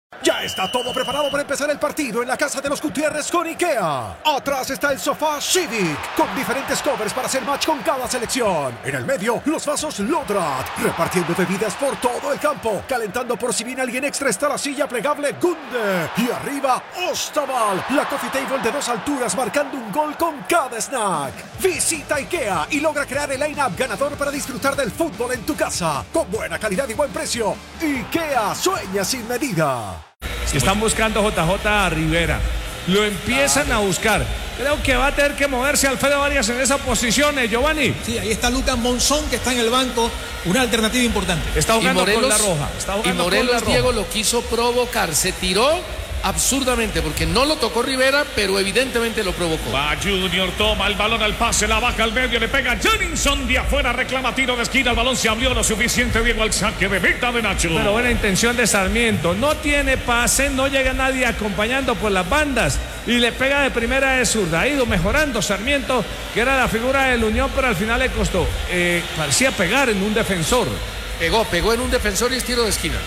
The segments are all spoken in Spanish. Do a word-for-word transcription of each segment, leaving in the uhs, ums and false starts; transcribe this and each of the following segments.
Ya está todo preparado para empezar el partido en la casa de los Gutiérrez con IKEA. Atrás está el sofá Civic, con diferentes covers para hacer match con cada selección. En el medio, los vasos Lodrat, repartiendo bebidas por todo el campo. Calentando por si viene alguien extra está la silla plegable Gunde. Y arriba, Ostaval, la coffee table de dos alturas marcando un gol con cada snack. Visita IKEA y logra crear el line-up ganador para disfrutar del fútbol en tu casa. Con buena calidad y buen precio. IKEA sueña sin medida. Están buscando J J Rivera. Lo empiezan a buscar. Creo que va a tener que moverse Alfredo Arias en esa posición, ¿eh, Giovanni? Sí, ahí está Lucas Monzón, que está en el banco. Una alternativa importante. Está jugando Morelos, con la roja. Está jugando y Morelos, con la roja. Diego, lo quiso provocar. Se tiró absurdamente porque no lo tocó Rivera, pero evidentemente lo provocó. Va Junior, toma el balón al pase, la baja al medio, le pega Jenninson de afuera, reclama tiro de esquina, el balón se abrió lo suficiente, Diego, al saque de meta de Nacho. Pero buena intención de Sarmiento, no tiene pase, no llega nadie acompañando por las bandas y le pega de primera de zurda. Ha ido mejorando Sarmiento, que era la figura del Unión, pero al final le costó. Eh, parecía pegar en un defensor. Pegó, pegó en un defensor y es tiro de esquina.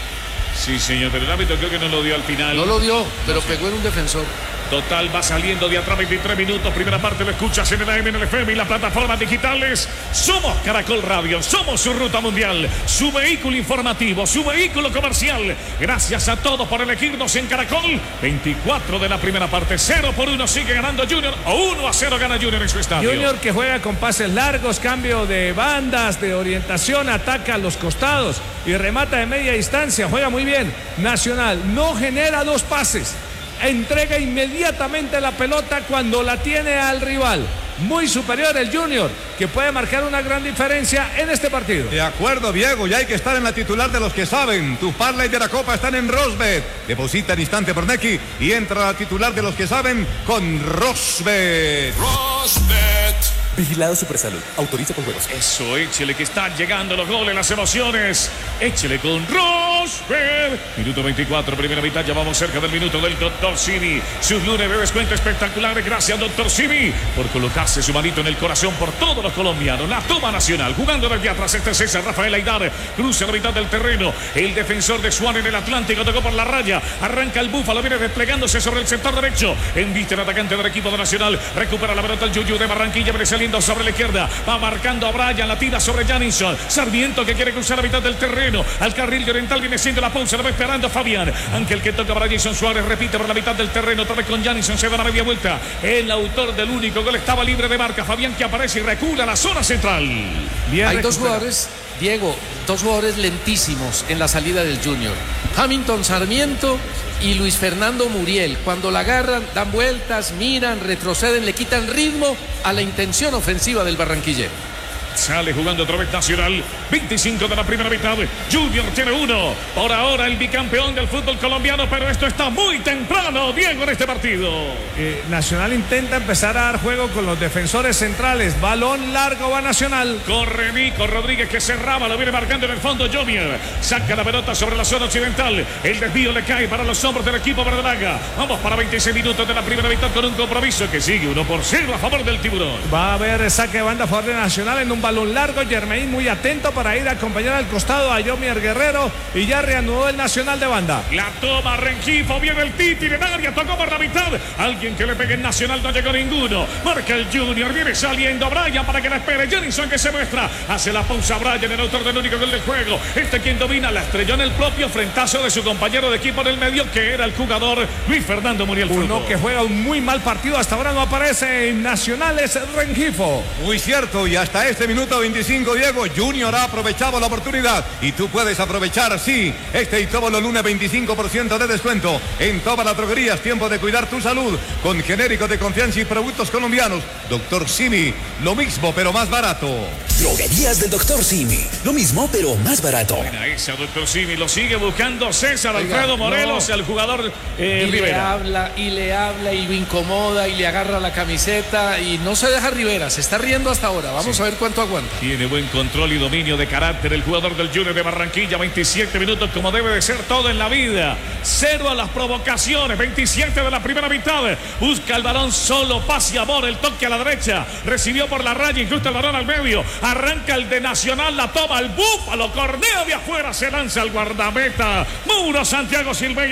Sí, señor, pero el árbitro creo que no lo dio al final. No lo dio, pero no sé. Pegó en un defensor. Total, va saliendo de atrás, veintitrés minutos. Primera parte lo escuchas en el A M, en el F M y las plataformas digitales. Somos Caracol Radio, somos su ruta mundial, su vehículo informativo, su vehículo comercial. Gracias a todos por elegirnos en Caracol. veinticuatro de la primera parte, cero por uno sigue ganando Junior, o uno a cero gana Junior en su estadio. Junior que juega con pases largos, cambio de bandas, de orientación, ataca a los costados y remata de media distancia, juega muy bien. Nacional no genera dos pases. Entrega inmediatamente la pelota cuando la tiene al rival. Muy superior el Junior, que puede marcar una gran diferencia en este partido. De acuerdo, Diego, ya hay que estar en la titular de los que saben. Tu parlay de la Copa están en Rosbet. Deposita en instante por Nequi y entra a la titular de los que saben con Rosbet. Rosbet. Vigilado Supersalud. Autoriza con juegos. Eso, échele que están llegando los goles, las emociones. Échele con Rosbet. Minuto veinticuatro, primera mitad. Ya vamos cerca del minuto del doctor Simi. Sus lunes de descuento espectaculares. Gracias, doctor Simi, por colocarse su manito en el corazón por todos los colombianos. La toma Nacional. Jugando desde atrás. Este César Rafael Aidar. Cruza la mitad del terreno. El defensor de Suárez en el Atlántico tocó por la raya. Arranca el Búfalo. Viene desplegándose sobre el sector derecho. Enviste el atacante del equipo de Nacional. Recupera la pelota el Yuyu de Barranquilla. Viene saliendo sobre la izquierda, va marcando a Brian, la tira sobre Jenninson. Sarmiento que quiere cruzar la mitad del terreno, al carril oriental viene siendo la pausa, lo va esperando Fabián. Ángel que toca para Jason Suárez, repite por la mitad del terreno, otra vez con Jenninson, se da la media vuelta. El autor del único gol estaba libre de marca, Fabián que aparece y recula a la zona central. Bien, hay dos jugadores, Diego, dos jugadores lentísimos en la salida del Junior. Hamilton Sarmiento y Luis Fernando Muriel. Cuando la agarran, dan vueltas, miran, retroceden, le quitan ritmo a la intención ofensiva del barranquillero. Sale jugando otra vez Nacional. veinticinco de la primera mitad. Junior tiene uno. Por ahora el bicampeón del fútbol colombiano, pero esto está muy temprano, Diego, en este partido. Eh, Nacional intenta empezar a dar juego con los defensores centrales. Balón largo va Nacional. Corre Nico Rodríguez que cerraba, lo viene marcando en el fondo Jomier. Saca la pelota sobre la zona occidental. El desvío le cae para los hombros del equipo verdolaga. Vamos para veintiséis minutos de la primera mitad con un compromiso que sigue uno por cero a favor del Tiburón. Va a haber saque de banda a favor de Nacional en un balón largo. Germain muy atento para ir a acompañar al costado a Yomier Guerrero y ya reanudó el Nacional de banda. La toma Rengifo, viene el Titi en área, tocó por la mitad. Alguien que le pegue en Nacional, no llegó ninguno. Marca el Junior, viene saliendo Brian para que la espere. Jenninson que se muestra, hace la pausa Brian, el autor del único gol del juego. Este quien domina, la estrelló en el propio frentazo de su compañero de equipo en el medio, que era el jugador Luis Fernando Muriel. Uno que juega un muy mal partido, hasta ahora no aparece en Nacional, es Rengifo. Muy cierto, y hasta este minuto veinticinco, Diego, Junior ha aprovechado la oportunidad y tú puedes aprovechar, sí, este y todos los lunes veinticinco por ciento de descuento en todas las droguerías. Tiempo de cuidar tu salud con genéricos de confianza y productos colombianos. Doctor Simi, lo mismo pero más barato. Droguerías del Doctor Simi, lo mismo pero más barato. Buena esa, Doctor Simi, lo sigue buscando César Oiga, Alfredo Morelos, no. El jugador eh, y Rivera. Le habla y le habla y lo incomoda y le agarra la camiseta y no se deja Rivera, se está riendo hasta ahora. Vamos sí. a ver cuánto aguanta. Tiene buen control y dominio de carácter el jugador del Junior de Barranquilla. veintisiete minutos como debe de ser todo en la vida. Cero a las provocaciones. veintisiete de la primera mitad. Busca el balón solo. Paz y amor. El toque a la derecha. Recibió por la raya. Incluso el balón al medio. Arranca el de Nacional. La toma el Búfalo. Cornea de afuera. Se lanza el guardameta Mauro Santiago Silveira.